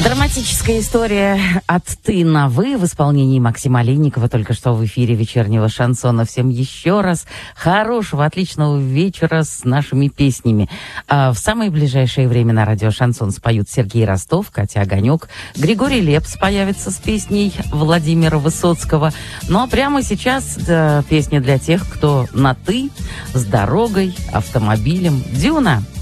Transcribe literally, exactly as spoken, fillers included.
Драматическая история от «Ты» на «Вы» в исполнении Максима Олейникова только что в эфире вечернего шансона. Всем еще раз хорошего, отличного вечера с нашими песнями. А в самое ближайшее время на радио «Шансон» споют Сергей Ростов, Катя Огонек, Григорий Лепс появится с песней Владимира Высоцкого. Ну а прямо сейчас да, песня для тех, кто на «Ты» с дорогой, автомобилем. Дюна.